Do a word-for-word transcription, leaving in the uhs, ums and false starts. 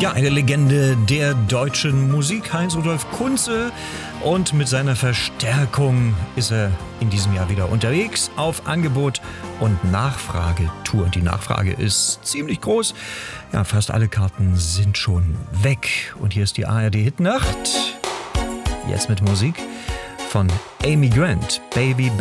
Ja, eine Legende der deutschen Musik, Heinz-Rudolf Kunze. Und mit seiner Verstärkung ist er in diesem Jahr wieder unterwegs auf Angebot- und Nachfragetour. Die Nachfrage ist ziemlich groß. Ja, fast alle Karten sind schon weg. Und hier ist die A R D-Hitnacht. Jetzt mit Musik von Amy Grant, Baby, Baby.